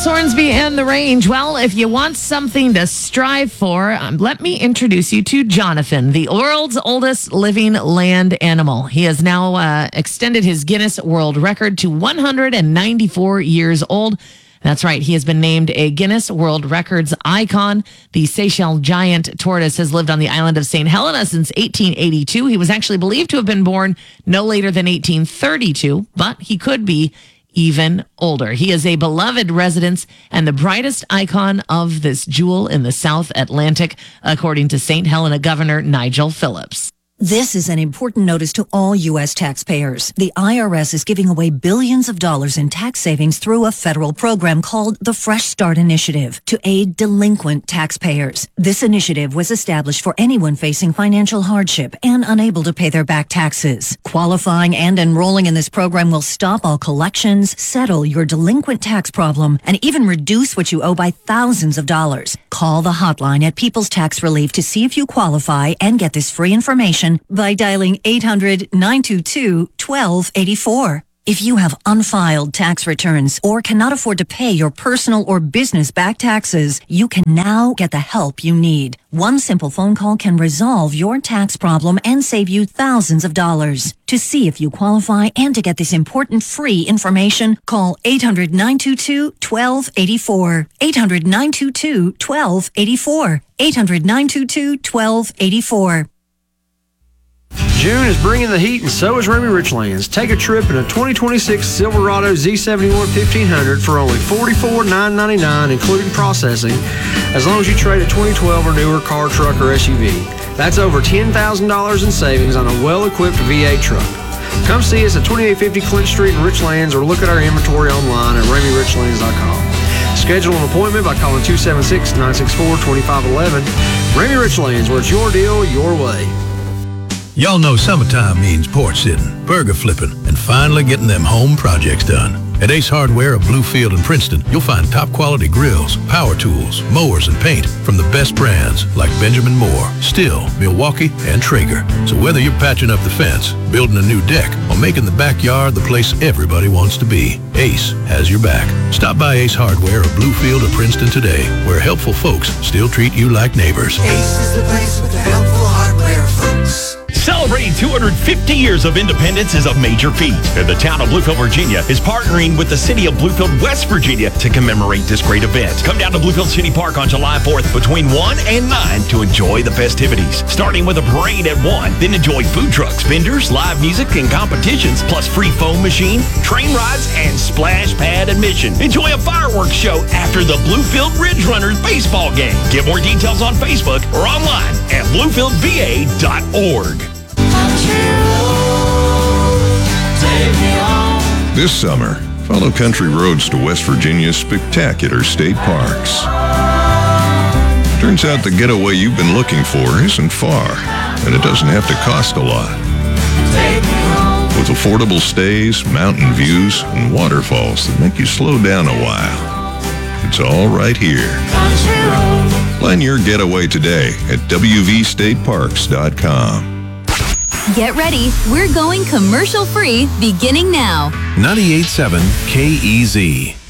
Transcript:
Travis Hornsby and the Range. Well, if you want something to strive for, let me introduce you to Jonathan, the world's oldest living land animal. He has now extended his Guinness World Record to 194 years old. That's right. He has been named a Guinness World Records icon. The Seychelles giant tortoise has lived on the island of St. Helena since 1882. He was actually believed to have been born no later than 1832, but he could be even older. He is a beloved residence and the brightest icon of this jewel in the South Atlantic, according to St. Helena Governor Nigel Phillips. This is an important notice to all U.S. taxpayers. The IRS is giving away billions of dollars in tax savings through a federal program called the Fresh Start Initiative to aid delinquent taxpayers. This initiative was established for anyone facing financial hardship and unable to pay their back taxes. Qualifying and enrolling in this program will stop all collections, settle your delinquent tax problem, and even reduce what you owe by thousands of dollars. Call the hotline at People's Tax Relief to see if you qualify and get this free information by dialing 800-922-1284. If you have unfiled tax returns or cannot afford to pay your personal or business back taxes, you can now get the help you need. One simple phone call can resolve your tax problem and save you thousands of dollars. To see if you qualify and to get this important free information, call 800-922-1284. 800-922-1284. 800-922-1284. June is bringing the heat, and so is Remy Richlands. Take a trip in a 2026 Silverado Z71 1500 for only $44,999, including processing, as long as you trade a 2012 or newer car, truck, or SUV. That's over $10,000 in savings on a well-equipped V8 truck. Come see us at 2850 Clint Street in Richlands, or look at our inventory online at RemyRichlands.com. Schedule an appointment by calling 276-964-2511. Remy Richlands, where it's your deal, your way. Y'all know summertime means porch sitting, burger flipping, and finally getting them home projects done. At Ace Hardware of Bluefield and Princeton, you'll find top quality grills, power tools, mowers, and paint from the best brands like Benjamin Moore, Stihl, Milwaukee, and Traeger. So whether you're patching up the fence, building a new deck, or making the backyard the place everybody wants to be, Ace has your back. Stop by Ace Hardware of Bluefield or Princeton today, where helpful folks still treat you like neighbors. Ace is the place with the helpful hardware folks. Celebrating 250 years of independence is a major feat, and the town of Bluefield, Virginia is partnering with the city of Bluefield, West Virginia to commemorate this great event. Come down to Bluefield City Park on July 4th between 1 and 9 to enjoy the festivities. Starting with a parade at 1, then enjoy food trucks, vendors, live music, and competitions, plus free foam machine, train rides, and splash pad admission. Enjoy a fireworks show after the Bluefield Ridge Runners baseball game. Get more details on Facebook or online at bluefieldva.org. This summer, follow country roads to West Virginia's spectacular state parks. Turns out the getaway you've been looking for isn't far, and it doesn't have to cost a lot. With affordable stays, mountain views, and waterfalls that make you slow down a while. It's all right here. Plan your getaway today at wvstateparks.com. Get ready. We're going commercial free beginning now. 98.7 KEZ.